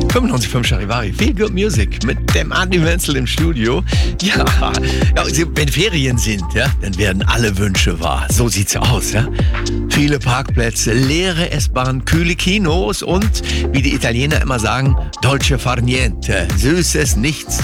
95.5 Charivari, Feel Good Music mit dem Andi Wenzel im Studio. Ja, wenn Ferien sind, ja, dann werden alle Wünsche wahr. So sieht's aus, ja. Viele Parkplätze, leere S-Bahn, kühle Kinos und, wie die Italiener immer sagen, dolce far niente, süßes Nichts